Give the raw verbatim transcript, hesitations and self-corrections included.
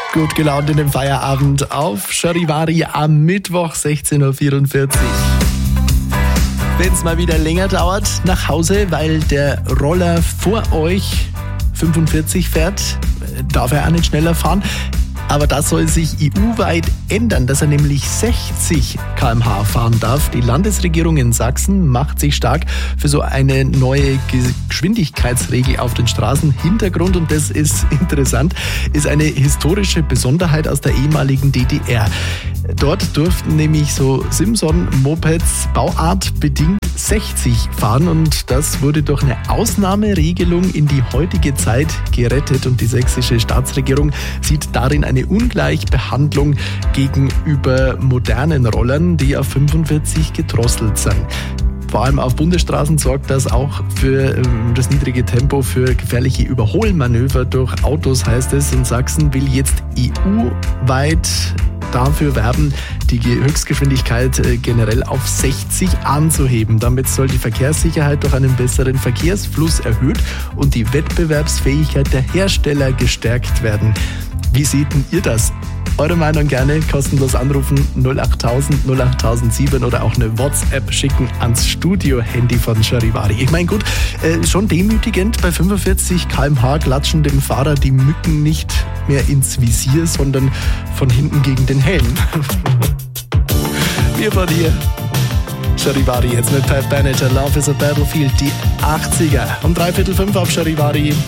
Gut gelaunt in den Feierabend auf Charivari am Mittwoch sechzehn Uhr vierundvierzig. Wenn es mal wieder länger dauert, nach Hause, weil der Roller vor euch fünfundvierzig fährt, darf er auch nicht schneller fahren. Aber das soll sich E U-weit ändern, dass er nämlich sechzig Kilometer pro Stunde fahren darf. Die Landesregierung in Sachsen macht sich stark für so eine neue Geschwindigkeitsregel auf den Straßen. Hintergrund, und das ist interessant, ist eine historische Besonderheit aus der ehemaligen D D R. Dort durften nämlich so Simson-Mopeds bauartbedingt sechzig fahren und das wurde durch eine Ausnahmeregelung in die heutige Zeit gerettet und die sächsische Staatsregierung sieht darin eine Ungleichbehandlung gegenüber modernen Rollern, die auf fünfundvierzig gedrosselt sind. Vor allem auf Bundesstraßen sorgt das auch für ähm, das niedrige Tempo für gefährliche Überholmanöver durch Autos, heißt es. Und Sachsen will jetzt E U-weit dafür werben, die Höchstgeschwindigkeit äh, generell auf sechzig anzuheben. Damit soll die Verkehrssicherheit durch einen besseren Verkehrsfluss erhöht und die Wettbewerbsfähigkeit der Hersteller gestärkt werden. Wie seht denn ihr das? Eure Meinung gerne kostenlos anrufen null acht tausend, null acht tausend sieben oder auch eine WhatsApp schicken ans Studio-Handy von Charivari. Ich meine gut, äh, schon demütigend, bei fünfundvierzig Kilometer pro Stunde klatschen dem Fahrer die Mücken nicht mehr ins Visier, sondern von hinten gegen den Helm. Wir von hier. Charivari jetzt mit Pat Benatar, Love is a Battlefield, die achtziger. Um dreiviertel fünf auf Charivari.